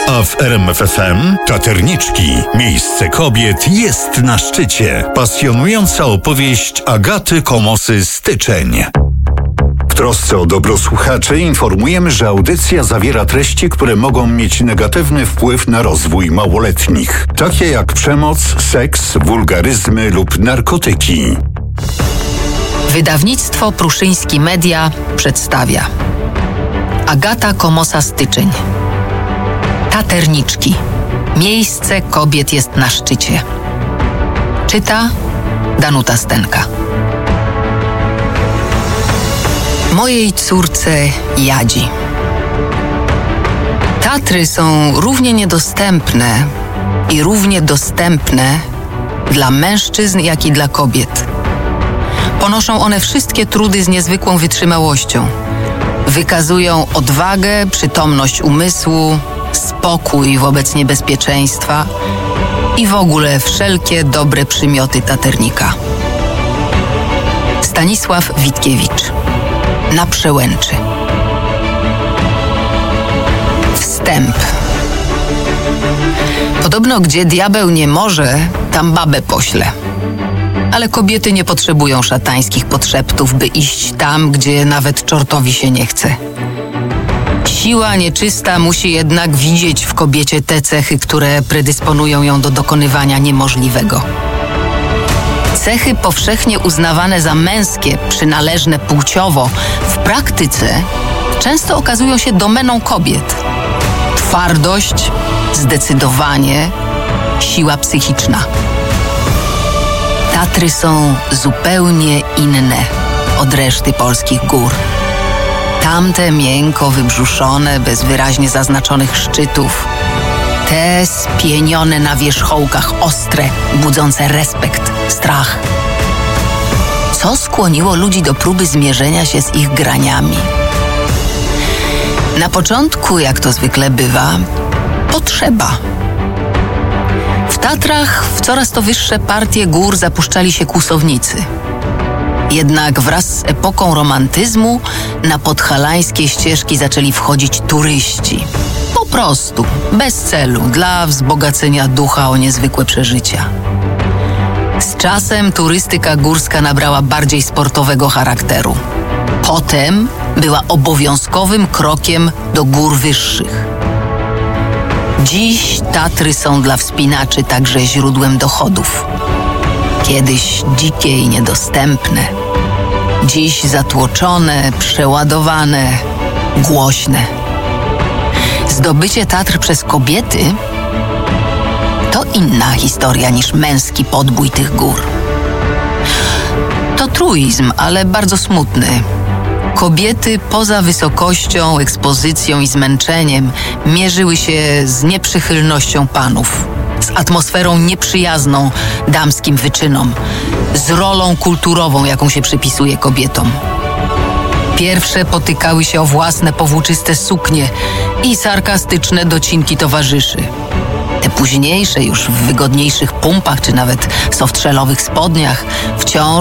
A w RMF FM Taterniczki. Miejsce kobiet jest na szczycie. Pasjonująca opowieść Agaty Komosy Styczeń. W trosce o dobro słuchaczy informujemy, że audycja zawiera treści, które mogą mieć negatywny wpływ na rozwój małoletnich, takie jak przemoc, seks, wulgaryzmy lub narkotyki. Wydawnictwo Pruszyński Media przedstawia Agata Komosa Styczeń. Taterniczki. Miejsce kobiet jest na szczycie. Czyta Danuta Stenka. Mojej córce Jadzi. Tatry są równie niedostępne i równie dostępne dla mężczyzn, jak i dla kobiet. Ponoszą one wszystkie trudy z niezwykłą wytrzymałością. Wykazują odwagę, przytomność umysłu, spokój wobec niebezpieczeństwa i w ogóle wszelkie dobre przymioty taternika. Stanisław Witkiewicz. Na Przełęczy. Wstęp. Podobno gdzie diabeł nie może, tam babę pośle. Ale kobiety nie potrzebują szatańskich podszeptów, by iść tam, gdzie nawet czortowi się nie chce. Siła nieczysta musi jednak widzieć w kobiecie te cechy, które predysponują ją do dokonywania niemożliwego. Cechy powszechnie uznawane za męskie, przynależne płciowo, w praktyce często okazują się domeną kobiet. Twardość, zdecydowanie, siła psychiczna. Tatry są zupełnie inne od reszty polskich gór. Tamte miękko wybrzuszone, bez wyraźnie zaznaczonych szczytów, te spienione na wierzchołkach, ostre, budzące respekt, strach. Co skłoniło ludzi do próby zmierzenia się z ich graniami? Na początku, jak to zwykle bywa, potrzeba. W Tatrach w coraz to wyższe partie gór zapuszczali się kłusownicy. Jednak wraz z epoką romantyzmu na podhalańskie ścieżki zaczęli wchodzić turyści. Po prostu, bez celu, dla wzbogacenia ducha o niezwykłe przeżycia. Z czasem turystyka górska nabrała bardziej sportowego charakteru. Potem była obowiązkowym krokiem do gór wyższych. Dziś Tatry są dla wspinaczy także źródłem dochodów. Kiedyś dzikie i niedostępne. Dziś zatłoczone, przeładowane, głośne. Zdobycie Tatr przez kobiety to inna historia niż męski podbój tych gór. To truizm, ale bardzo smutny. Kobiety poza wysokością, ekspozycją i zmęczeniem mierzyły się z nieprzychylnością panów, z atmosferą nieprzyjazną damskim wyczynom, z rolą kulturową, jaką się przypisuje kobietom. Pierwsze potykały się o własne powłóczyste suknie i sarkastyczne docinki towarzyszy. Te późniejsze, już w wygodniejszych pumpach czy nawet softshellowych spodniach, wciąż